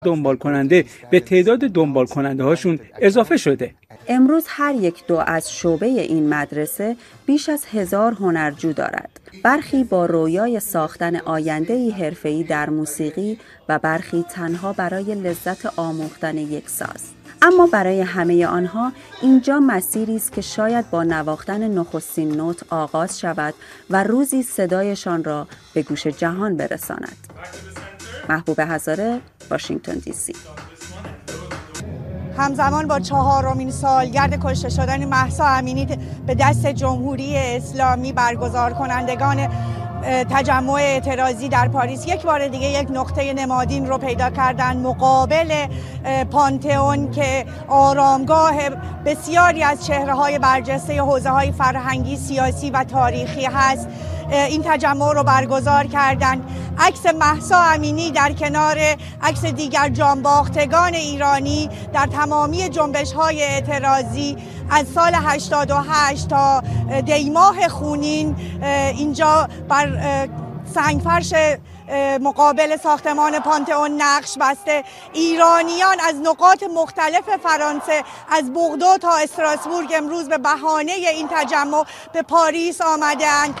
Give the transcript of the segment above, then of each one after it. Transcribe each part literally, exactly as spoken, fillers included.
دنبال کننده به تعداد دنبال کننده هاشون اضافه شده. امروز هر یک دو از شعبه این مدرسه بیش از هزار هنرجو دارد. برخی با رویای ساختن آینده‌ای حرفه‌ای در موسیقی و برخی تنها برای لذت آموختن یک ساز. اما برای همه آنها اینجا مسیری است که شاید با نواختن نخستین نوت آغاز شود و روزی صدایشان را به گوش جهان برساند. محبوب هزاره، واشنگتن دی سی. همزمان با چهارمین سالگرد کشته شدن مهسا امینی به دست جمهوری اسلامی، برگزار کنندگان تجمع اعتراضی در پاریس یک بار دیگه یک نقطه نمادین رو پیدا کردن مقابل پانتئون که آرامگاه بسیاری از چهره‌های برجسته حوزه‌های فرهنگی، سیاسی و تاریخی هست. این تجمع رو برگزار کردن. عکس مهسا امینی در کنار عکس دیگر جانباختگان ایرانی در تمامی جنبش‌های اعتراضی از سال هشتاد و هشت تا دیماه خونین اینجا بر سنگفرش مقابل ساختمان پانتئون نقش بسته. ایرانیان از نقاط مختلف فرانسه، از بوردو تا استراسبورگ امروز به بهانه این تجمع به پاریس آمدند.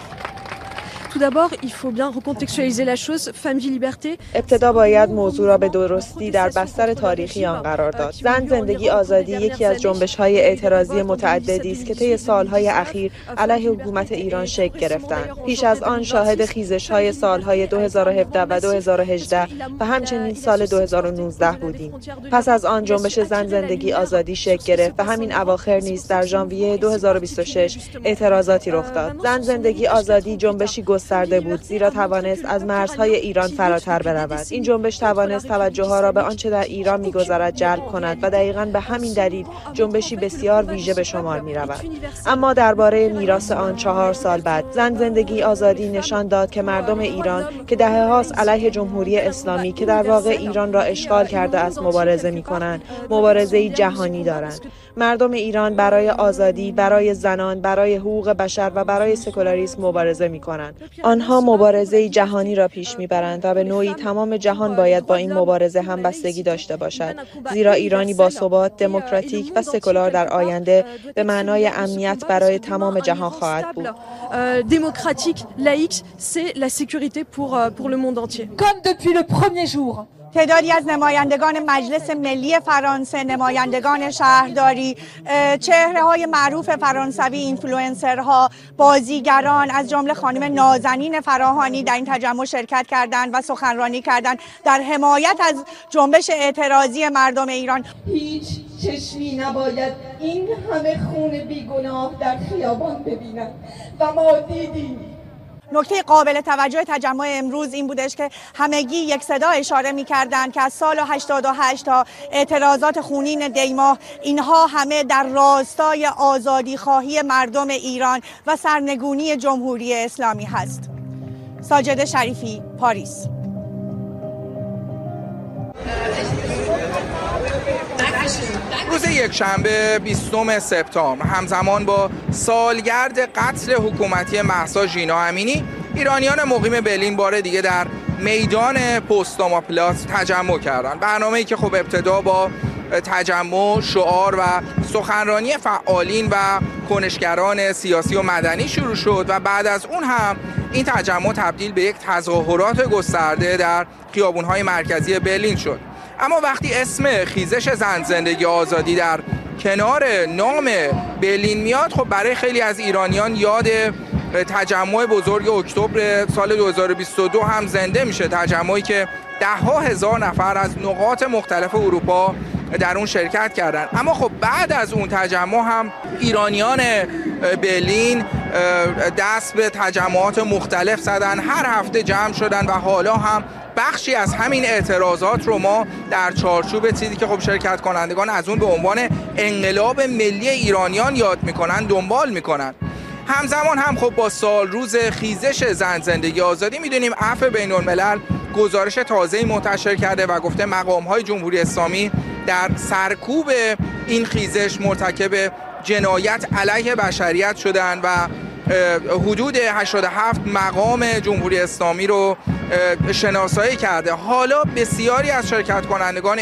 Tout d'abord, il faut bien recontextualiser la chose. Femme, vie, liberté. ابتدا باید موضوع را به درستی در بستر تاریخی آن قرار داد. زن، زندگی، آزادی یکی از جنبش‌های اعتراضی متعددی است که طی سال‌های اخیر علیه حکومت ایران شکل گرفتند. پیش از آن شاهد خیزش‌های سال‌های دو هزار و هفده و دو هزار و هجده و همچنین سال دو هزار و نوزده بودیم. پس از آن جنبش زن، زندگی، آزادی شکل گرفت و همین اواخر نیز در ژانویه دو هزار و بیست و شش اعتراضاتی رخ داد. زن، زندگی، آزادی جنبشی گسترده بود، زیرا توانست از مرزهای ایران فراتر برود. این جنبش توانست توجه ها را به آنچه در ایران می‌گذرد جلب کند و دقیقاً به همین دلیل جنبشی بسیار ویژه به شمار می‌رود. اما درباره میراث آن چهار سال بعد، زن، زندگی، آزادی نشان داد که مردم ایران که دهه‌هاست علیه جمهوری اسلامی که در واقع ایران را اشغال کرده است مبارزه می‌کنند، مبارزه‌ای جهانی دارند. مردم ایران برای آزادی، برای زنان، برای حقوق بشر و برای سکولاریسم مبارزه می‌کنند. آنها مبارزه جهانی را پیش می‌برند و به نوعی تمام جهان باید با این مبارزه همبستگی داشته باشد، زیرا ایرانی با ثبات، دموکراتیک و سکولار در آینده به معنای امنیت برای تمام جهان خواهد بود. دموکراتیک، لایک، c'est la sécurité pour pour le monde entier. Comme depuis le premier jour. تعدادی از نمایندگان مجلس ملی فرانسه، نمایندگان شهرداری، چهره‌های معروف فرانسوی، اینفلوئنسرها، بازیگران از جمله خانم نازنین فراهانی در این تجمع شرکت کردند و سخنرانی کردند در حمایت از جنبش اعتراضی مردم ایران. هیچ چشمی نباید این همه خون بیگناه در خیابان ببیند و ما دیدیم. نکته قابل توجه تجمع امروز این بودش که همگی یک صدا اشاره می‌کردند که از سال هشتاد و هشت تا اعتراضات خونین دیماه اینها همه در راستای آزادی خواهی مردم ایران و سرنگونی جمهوری اسلامی هست. ساجده شریفی، پاریس. روز یکشنبه بیستم سپتامبر همزمان با سالگرد قتل حکومتی مهسا ژینا امینی، ایرانیان مقیم برلین بار دیگه در میدان پوستداما پلاس تجمع کردند. برنامه‌ای که خب ابتدا با تجمع، شعار و سخنرانی فعالین و کنشگران سیاسی و مدنی شروع شد و بعد از اون هم این تجمع تبدیل به یک تظاهرات گسترده در خیابان‌های مرکزی برلین شد. اما وقتی اسم خیزش زن، زندگی، آزادی در کنار نام برلین میاد، خب برای خیلی از ایرانیان یاد تجمع بزرگ اکتبر سال دو هزار و بیست و دو هم زنده میشه، تجمعی که ده ها هزار نفر از نقاط مختلف اروپا در اون شرکت کردن. اما خب بعد از اون تجمع هم ایرانیان برلین دست به تجمعات مختلف زدن، هر هفته جمع شدن و حالا هم بخشی از همین اعتراضات رو ما در چارچوب چیزی که خب شرکت کنندگان از اون به عنوان انقلاب ملی ایرانیان یاد میکنن دنبال میکنن. همزمان هم خب با سال روز خیزش زن، زندگی، آزادی میدونیم عفو بین الملل گزارش تازه‌ای منتشر کرده و گفته مقام‌های جمهوری اسلامی در سرکوب این خیزش مرتکب جنایت علیه بشریت شدن و حدود هشتاد و هفت مقام جمهوری اسلامی رو شناسایی کرده. حالا بسیاری از شرکت کنندگان